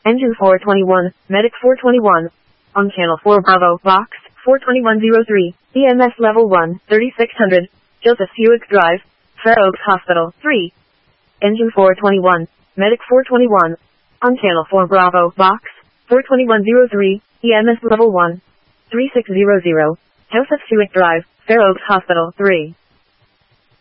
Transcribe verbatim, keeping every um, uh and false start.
Engine four twenty-one, Medic four twenty-one. On Channel four Bravo, Box four twenty-one oh three, E M S Level one, thirty-six hundred, Joseph Hewitt Drive, Fair Oaks Hospital, three. Engine four twenty-one, Medic four twenty-one. On Channel four Bravo, Box four twenty-one oh three, E M S Level one, thirty-six hundred, Joseph Hewitt Drive, Fair Oaks Hospital, three.